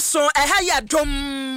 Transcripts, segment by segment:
so ehaya dom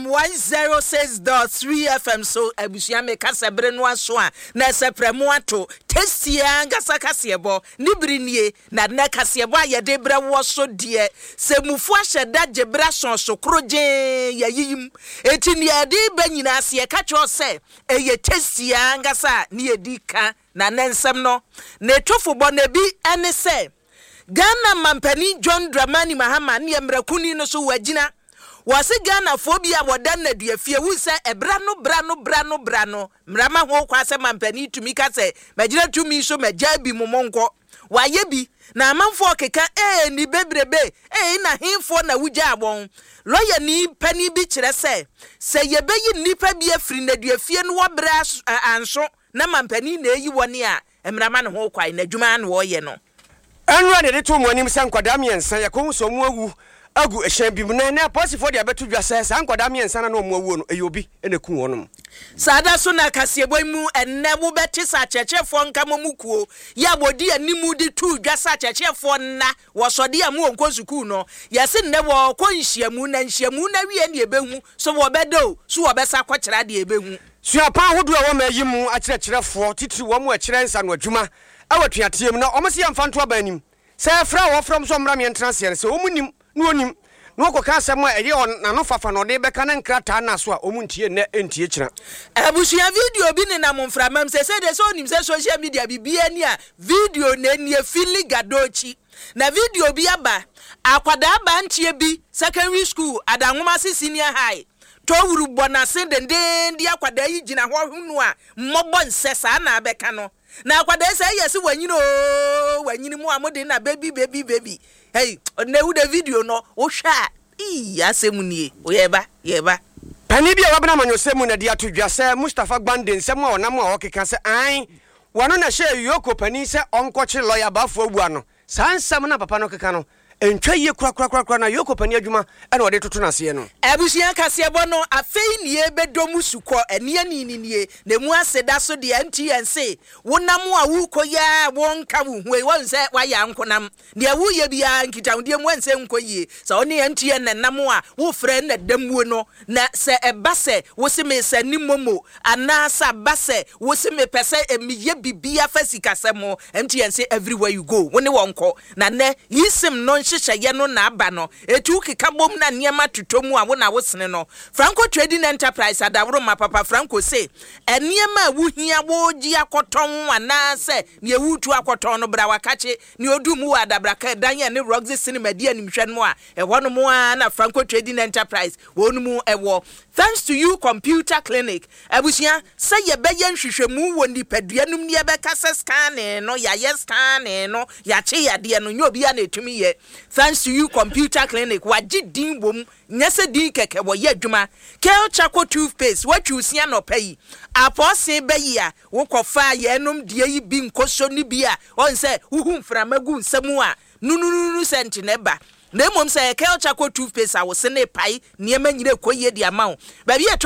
106.3 FM so abusia me kasa bre no aso a na sepremu ato testia ngasa kasebo nibrinie na na kasebo ayede bre wo so de semufu ahyeda gebra so kroje yayim eti ne ade ba nyina ase ka cho se eye testia ngasa ne edika na nensem no ne tofo na bi ene se Ghana mampani John Dramani Mahama ne mrakuni no so wagina wase Ghana phobia wodan na duafie wu se ebra no mrama ho kwa se mampani tumi ka se magina tumi so magya bi momonko waye bi na amanfo keka ni bebrebe na himfo na wugya abon lawyer ni pani bi kire se yebeyi nipa bi afiri na duafie no wobra anso na mampani na eyi woni a mrama no ho kwa na dwuma na wo ye no Enra de to mo anim san kwada miensa yakon so mo awu agu ehyan bi mu na posifo de abetu dwasa san kwada miensa na mo awu no eyobi ene ku wonom sada so na kasebo mu enne wo beti sa chechefo nka momukuo ya bodi animu di tu dwasa chechefo na wo sode amu onko suku no yesi nne wo konhyiamu na wie ne ebehu so wo bedo so wo besa kwakira de ebehu suapa hodo a wo mayimu akyerɛkyerɛfo titiri wo mo akyerɛnsa no adwuma awatuateem na omasi amfanto abanim se fra wo from so mra me entrance se omunim no onim no koka asem a eye na no fafa no de beka na nkrata na so a omuntie na entie kira abusua video bi ne na momframam se de so onim se social media bibia ni a video na nie fili gadochi na video bi aba akwada aba ntie bi secondary school adanwoma senior high towuru bonase denden dia akwada yi gina ho hunu a mmobɔ nsesa na abeka no na akwada say yes wanyini mu amode na baby hey na wu the video no wo hwa asemu nie yeba pani bia wabna manyosemu na dia to dwase Mustafa Gbande nsem a onam a okeka se an wano na hye yoko pani se onkoche lawyer bafo abu ano sansam na papa no keka no entwa ye kura na yoko pani adwuma ena ode toto na se no abusia kasebo no afei nie bedomu suko ene nie na mu aseda so de NTNC wonam a wuko ya wonka wu hwe wonse waya nkonam ne wu ye bia nkitawde mu ense nkoyie sa one NTN na nam a wo frɛ na damuo no na se ebase wo se me sani momo anasa base wo se me pese emiye bibia fasikasemo NTNC everywhere you go woni wonko na ne yisim no hyehyɛ no na aba no etu keka bom na niema tutomu a wo na wo sene no Franco Trading Enterprise adawro ma papa Franco say eniema wo hia wo gi akoton ana se ne ewutu akoton no bra wakache ne odumu wa adabraka dan ya ne Roxy Cinema dia nimhwe no a ewono mo na Franco Trading Enterprise wonumu ewo thanks to you computer clinic abusia say ye beye nhwehwemu wo nipadua num ne be kasa scan no ya yes scan no ya che ya de no nyobi ya na etumi ye thanks to you computer clinic waji din bom nyese din keke wo ye adwuma Kel Chaco toothpaste what you see no pay apose bayi a wo kofa ye enum de yi bi nkoso ni bi a on say huhu mframagu nsemu a nunu sent neba na mom say Kel Chaco toothpaste a wo se ne pai niema nyire koye di amawo ba bi